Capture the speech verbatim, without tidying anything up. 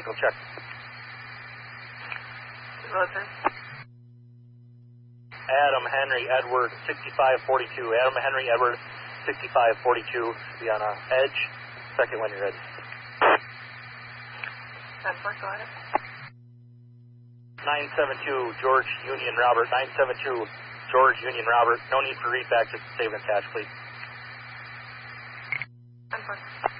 Vehicle check. Roger. Adam Henry Edward sixty-five forty-two. Adam Henry Edward sixty-five forty-two. Be on a edge. Second when you're ready. ten four, go ahead. nine seven two George Union Robert. nine seven two George Union Robert. No need for readback, just save and attach, please. ten four.